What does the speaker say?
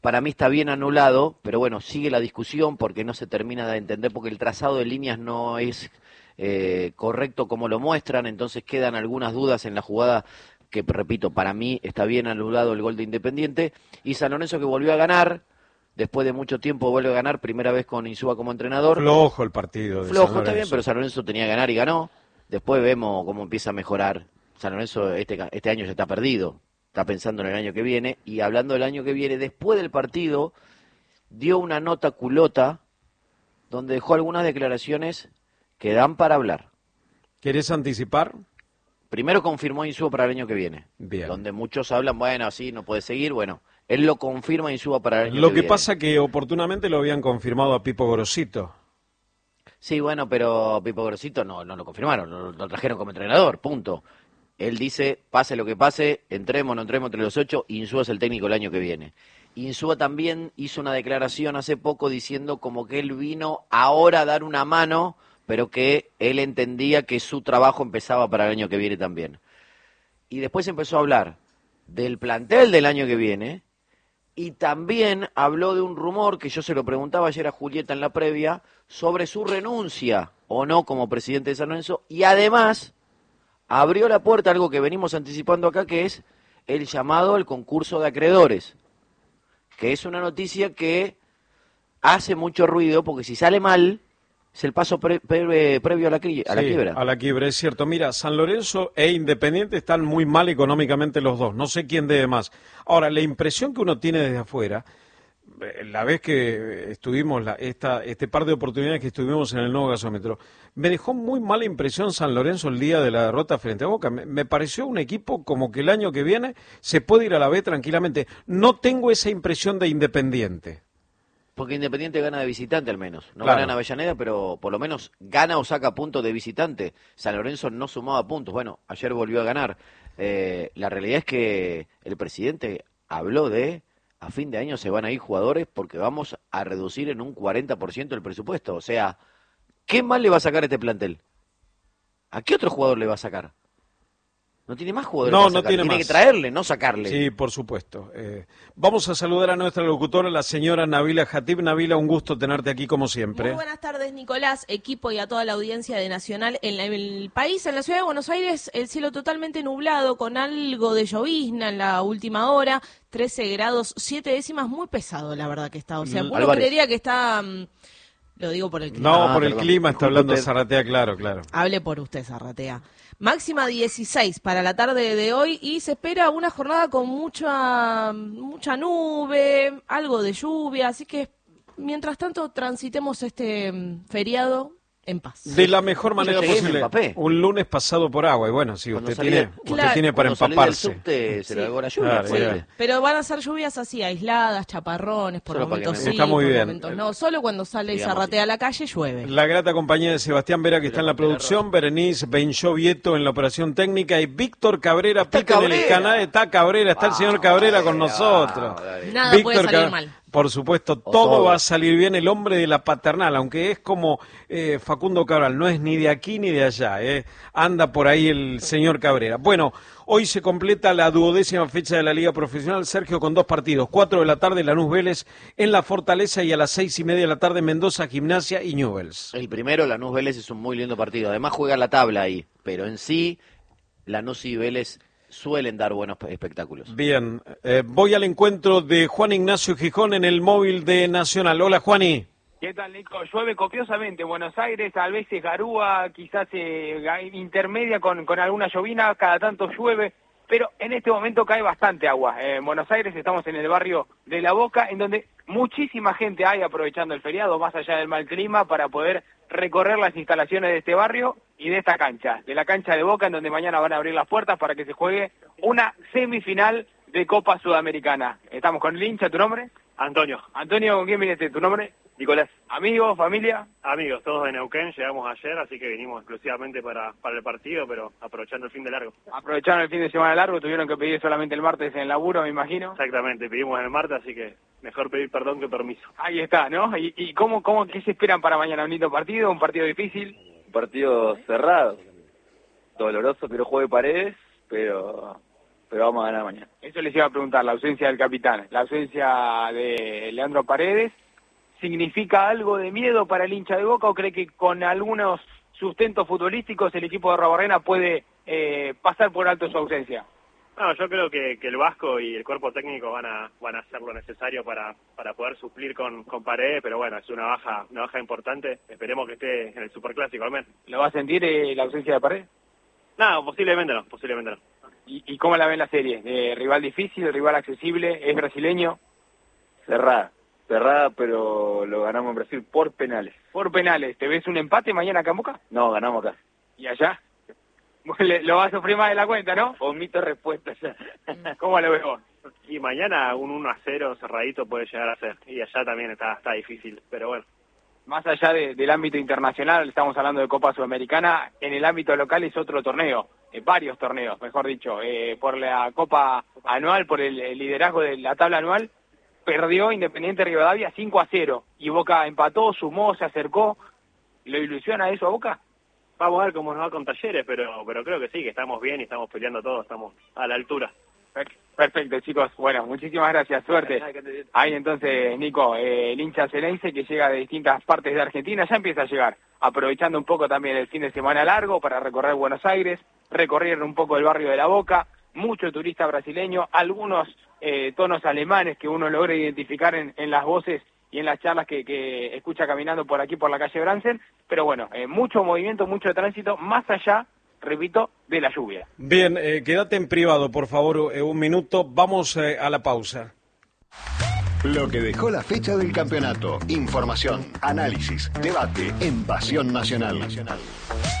para mí está bien anulado, pero bueno, sigue la discusión porque no se termina de entender, porque el trazado de líneas no es correcto como lo muestran, entonces quedan algunas dudas en la jugada que, repito, para mí está bien anulado el gol de Independiente, y San Lorenzo que volvió a ganar, después de mucho tiempo vuelve a ganar, primera vez con Insúa como entrenador. Flojo el partido de Flojo, San Lorenzo. está bien, pero San Lorenzo tenía que ganar y ganó. Después vemos cómo empieza a mejorar. San Lorenzo este año ya está perdido, está pensando en el año que viene, y hablando del año que viene, después del partido dio una nota culota donde dejó algunas declaraciones que dan para hablar. ¿Querés anticipar? Primero confirmó Insúa para el año que viene. Bien. Donde muchos hablan, bueno, así no puede seguir. Bueno, él lo confirma Insúa para el año que Lo viene. que pasa que oportunamente lo habían confirmado a Pipo Gorosito. Sí, bueno, pero Pipo Grosito no lo confirmaron, lo trajeron como entrenador, punto. Él dice, pase lo que pase, entremos, no entremos entre los 8, Insúa es el técnico el año que viene. Insúa también hizo una declaración hace poco diciendo como que él vino ahora a dar una mano, pero que él entendía que su trabajo empezaba para el año que viene también. Y después empezó a hablar del plantel del año que viene, y también habló de un rumor que yo se lo preguntaba ayer a Julieta en la previa, sobre su renuncia o no como presidente de San Lorenzo, y además abrió la puerta a algo que venimos anticipando acá, que es el llamado al concurso de acreedores, que es una noticia que hace mucho ruido, porque si sale mal, es el paso previo a la quiebra. A la quiebra, es cierto. Mira, San Lorenzo e Independiente están muy mal económicamente los dos. No sé quién debe más. Ahora, la impresión que uno tiene desde afuera, la vez que estuvimos, este par de oportunidades que estuvimos en el nuevo gasómetro, me dejó muy mala impresión San Lorenzo el día de la derrota frente a Boca. Me pareció un equipo como que el año que viene se puede ir a la B tranquilamente. No tengo esa impresión de Independiente. Porque Independiente gana de visitante al menos. No Claro. gana en Avellaneda, pero por lo menos gana o saca puntos de visitante. San Lorenzo no sumaba puntos. Bueno, ayer volvió a ganar. La realidad es que el presidente habló de a fin de año se van a ir jugadores porque vamos a reducir en un 40% el presupuesto. O sea, ¿qué más le va a sacar este plantel? ¿A qué otro jugador le va a sacar? No tiene más jugadores para sacar. Tiene que traerle, no sacarle. Sí, por supuesto. Vamos a saludar a nuestra locutora, la señora Nabila Jatib. Nabila, un gusto tenerte aquí como siempre. Muy buenas tardes, Nicolás, equipo y a toda la audiencia de Nacional. En el país, en la ciudad de Buenos Aires, el cielo totalmente nublado, con algo de llovizna en la última hora, 13 grados, 7 décimas, muy pesado la verdad que está. O sea, uno creería que está... Lo digo por el clima. No, por el clima está hablando Zarratea, claro. Hable por usted, Zarratea. Máxima 16 para la tarde de hoy y se espera una jornada con mucha nube, algo de lluvia, así que mientras tanto transitemos este feriado en paz. De la mejor manera posible. Un lunes pasado por agua y bueno, si usted tiene para empaparse. Se le hago la lluvia. Claro. Pero van a ser lluvias así, aisladas, chaparrones, por momentos sí, está muy por bien. momentos no. Solo cuando sale y Zarratea a la calle llueve. La grata compañía de Sebastián Vera, que está en la producción, Berenice Benjovieto en la operación técnica y Víctor Cabrera Pita en el canal. Está Cabrera, está el señor Cabrera con nosotros. Nada puede salir mal. Por supuesto, todo va a salir bien, el hombre de la paternal, aunque es como Facundo Cabral, no es ni de aquí ni de allá, anda por ahí el señor Cabrera. Bueno, hoy se completa la 12ª fecha de la Liga Profesional, Sergio, con 2 partidos, 4 de la tarde Lanús Vélez en La Fortaleza y a las 6:30 de la tarde Mendoza, Gimnasia y Newell's. El primero, Lanús Vélez, es un muy lindo partido, además juega la tabla ahí, pero en sí, Lanús y Vélez suelen dar buenos espectáculos. Bien, voy al encuentro de Juan Ignacio Gijón en el móvil de Nacional. Hola, Juani. ¿Qué tal, Nico? Llueve copiosamente en Buenos Aires, a veces garúa, quizás intermedia con alguna llovina, cada tanto llueve, pero en este momento cae bastante agua. En Buenos Aires estamos en el barrio de La Boca, en donde muchísima gente hay aprovechando el feriado, más allá del mal clima, para poder recorrer las instalaciones de este barrio y de esta cancha, de la cancha de Boca, en donde mañana van a abrir las puertas para que se juegue una semifinal de Copa Sudamericana. Estamos con el hincha, ¿tu nombre? Antonio. Antonio, ¿con quién viniste? ¿Tu nombre? Nicolás. ¿Amigos, familia? Amigos, todos de Neuquén, llegamos ayer, así que vinimos exclusivamente para el partido, pero aprovechando el fin de largo. Aprovecharon el fin de semana largo, tuvieron que pedir solamente el martes en el laburo, me imagino. Exactamente, pedimos el martes, así que mejor pedir perdón que permiso. Ahí está, ¿no? ¿Y qué se esperan para mañana? ¿Un lindo partido? ¿Un partido difícil? Un partido cerrado, doloroso que no juegue Paredes, pero pero vamos a ganar mañana. Eso les iba a preguntar, la ausencia del capitán, la ausencia de Leandro Paredes, ¿significa algo de miedo para el hincha de Boca o cree que con algunos sustentos futbolísticos el equipo de Arruabarrena puede pasar por alto su ausencia? No, yo creo que el Vasco y el cuerpo técnico van a hacer lo necesario para poder suplir con Paredes, pero bueno, es una baja importante. Esperemos que esté en el Superclásico al menos. ¿Lo va a sentir la ausencia de Paredes? No, posiblemente no. ¿Y cómo la ven la serie? ¿Rival difícil, rival accesible? ¿Es brasileño? Cerrada, pero lo ganamos en Brasil por penales. Por penales. ¿Te ves un empate mañana acá en Boca? No, ganamos acá. ¿Y allá? Lo vas a sufrir más de la cuenta, ¿no? Omito respuesta ya. ¿Cómo lo ves vos? Y mañana un 1-0 cerradito puede llegar a ser. Y allá también está difícil, pero bueno. Más allá del ámbito internacional, estamos hablando de Copa Sudamericana, en el ámbito local es otro torneo, varios torneos, mejor dicho, por la Copa anual, por el liderazgo de la tabla anual, perdió Independiente Rivadavia 5-0, y Boca empató, sumó, se acercó. ¿Lo ilusiona eso a Boca? Vamos a ver cómo nos va con Talleres, pero creo que sí, que estamos bien y estamos peleando todos, estamos a la altura. Perfecto, chicos. Bueno, muchísimas gracias. Suerte. Ahí entonces, Nico, el hincha celense que llega de distintas partes de Argentina ya empieza a llegar, aprovechando un poco también el fin de semana largo para recorrer Buenos Aires, recorrer un poco el barrio de La Boca, mucho turista brasileño, algunos tonos alemanes que uno logra identificar en las voces y en las charlas que escucha caminando por aquí, por la calle Bransen, pero bueno, mucho movimiento, mucho tránsito, más allá, repito, de la lluvia. Bien, quédate en privado, por favor, un minuto. Vamos a la pausa. Lo que dejó la fecha del campeonato. Información, análisis, debate en Pasión Nacional.